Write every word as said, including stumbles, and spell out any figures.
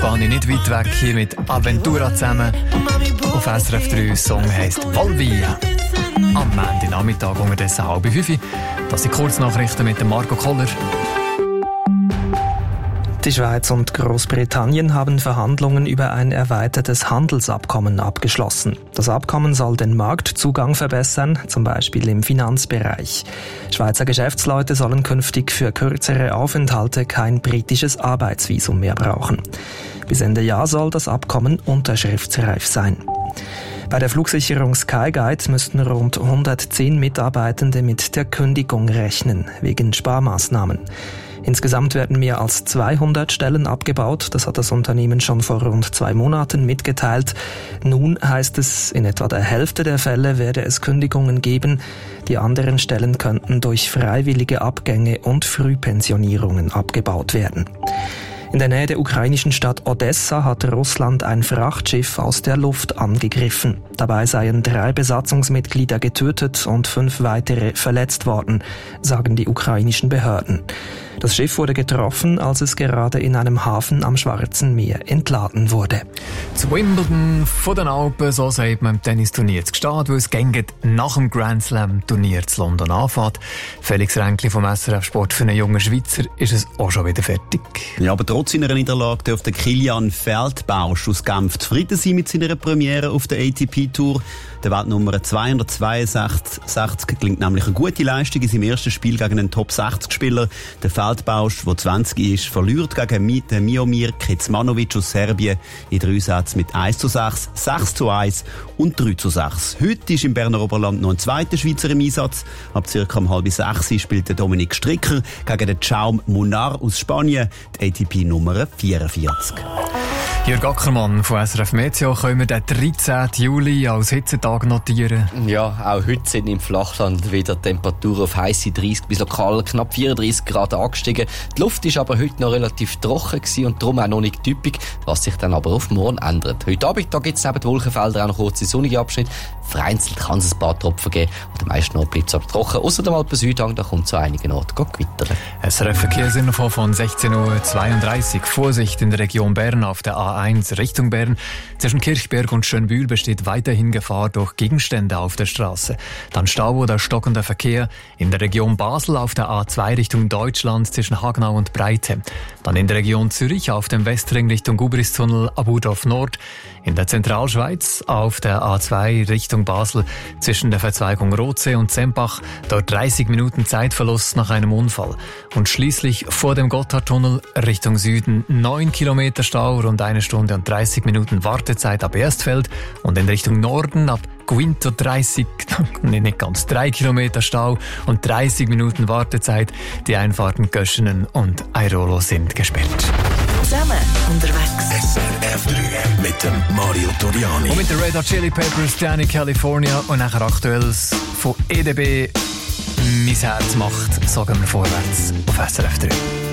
gehe ich nicht weit weg, hier mit Aventura zusammen. Auf S R F drei, Song heisst Valvia. Am Montagnachmittag unterdessen halb fünf. Das sind Kurznachrichten mit dem Marco Koller. Die Schweiz und Großbritannien haben Verhandlungen über ein erweitertes Handelsabkommen abgeschlossen. Das Abkommen soll den Marktzugang verbessern, zum Beispiel im Finanzbereich. Schweizer Geschäftsleute sollen künftig für kürzere Aufenthalte kein britisches Arbeitsvisum mehr brauchen. Bis Ende Jahr soll das Abkommen unterschriftsreif sein. Bei der Flugsicherung Skyguide müssten rund hundertzehn Mitarbeitende mit der Kündigung rechnen, wegen Sparmaßnahmen. Insgesamt werden mehr als zweihundert Stellen abgebaut. Das hat das Unternehmen schon vor rund zwei Monaten mitgeteilt. Nun heißt es, in etwa der Hälfte der Fälle werde es Kündigungen geben. Die anderen Stellen könnten durch freiwillige Abgänge und Frühpensionierungen abgebaut werden. In der Nähe der ukrainischen Stadt Odessa hat Russland ein Frachtschiff aus der Luft angegriffen. Dabei seien drei Besatzungsmitglieder getötet und fünf weitere verletzt worden, sagen die ukrainischen Behörden. Das Schiff wurde getroffen, als es gerade in einem Hafen am Schwarzen Meer entladen wurde. Zu Wimbledon von den Alpen, so sagt man im Tennisturnier zu gestehen, weil es gegen nach dem Grand Slam Turnier zu London anfängt. Felix Ränkli vom S R F Sport, für einen jungen Schweizer ist es auch schon wieder fertig. Ja, aber trotz seiner Niederlage dürfte Kilian Feldbausch aus Genf zufrieden sein mit seiner Premiere auf der A T P Tour. Der Weltnummer zweihundertzweiundsechzig klingt nämlich eine gute Leistung in seinem ersten Spiel gegen einen Top sechzig Spieler. Der Feldbausch, der zwanzig ist, verliert gegen Miomir Kecmanovic aus Serbien in drei Sätzen mit eins zu sechs, sechs zu eins und drei zu sechs. Heute ist im Berner Oberland noch ein zweiter Schweizer im Einsatz. Ab circa um halb sechs spielt der Dominik Stricker gegen den Jaume Munar aus Spanien, die A T P Nummer vierundvierzig. Jörg Ackermann von S R F Meteo, können wir den dreizehnten Juli als Hitzetag notieren? Ja, auch heute sind im Flachland wieder Temperaturen auf heisse dreißig bis lokal knapp vierunddreißig Grad angestiegen. Die Luft ist aber heute noch relativ trocken gewesen und darum auch noch nicht typisch, was sich dann aber auf morgen ändert. Heute Abend gibt es neben den Wolkenfeldern auch noch kurze sonnige Abschnitte. Vereinzelt kann es ein paar Tropfen geben und am meisten Orten bleibt es aber trocken. Ausser dem Alpen Südhang, da kommt zu einigen Orten gewittern. S R F Verkehrsinfo von sechzehn Uhr zweiunddreißig. Vorsicht in der Region Bern auf der A eins Richtung Bern. Zwischen Kirchberg und Schönbühl besteht weiterhin Gefahr durch Gegenstände auf der Straße. Dann Stau oder stockender Verkehr in der Region Basel auf der A zwei Richtung Deutschland zwischen Hagenau und Breite. Dann in der Region Zürich auf dem Westring Richtung Gubristunnel Abudorf Nord. In der Zentralschweiz auf der A zwei Richtung Basel zwischen der Verzweigung Rotsee und Sempach. Dort dreißig Minuten Zeitverlust nach einem Unfall. Und schließlich vor dem Gotthardtunnel Richtung Süden neun Kilometer Stau, rund eine Stunde und dreißig Minuten Wartezeit ab Erstfeld. Und in Richtung Norden ab Guinto dreißig, nee, nicht ganz, drei Kilometer Stau und dreißig Minuten Wartezeit. Die Einfahrten Göschenen und Airolo sind gesperrt. Zusammen unterwegs. S R F drei mit dem Mario Toriani. Und mit den Red Hot Chili Peppers, Danny California und nachher Aktuelles von E D B. Mein Herz macht, sagen wir vorwärts auf S R F drei.